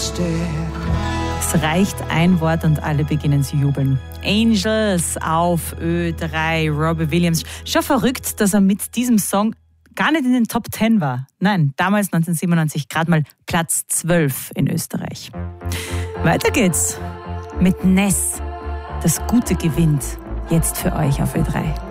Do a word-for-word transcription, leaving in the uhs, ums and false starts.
Es reicht ein Wort und alle beginnen zu jubeln. Angels auf Ö drei, Robbie Williams. Schon verrückt, dass er mit diesem Song gar nicht in den Top zehn war. Nein, damals neunzehnhundertsiebenundneunzig gerade mal Platz zwölf in Österreich. Weiter geht's mit Ness. Das Gute gewinnt jetzt für euch auf Ö drei.